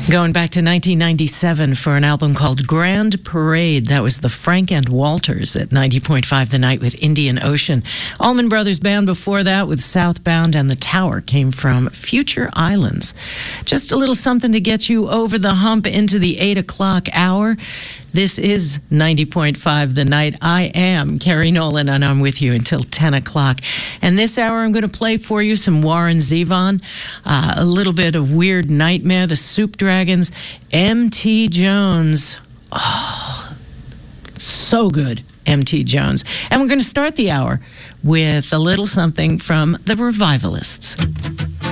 Going back to 1997 for an album called Grand Parade. That was the Frank and Walters at 90.5 The Night with Indian Ocean. Allman Brothers Band before that with Southbound, and The Tower came from Future Islands. Just a little something to get you over the hump into the 8 o'clock hour. This is 90.5 The Night. I am Carrie Nolan, and I'm with you until 10 o'clock. And this hour, I'm going to play for you some Warren Zevon, a little bit of Weird Nightmare, the Soup Dragons, M.T. Jones. Oh, so good, M.T. Jones. And we're going to start the hour with a little something from the Revivalists.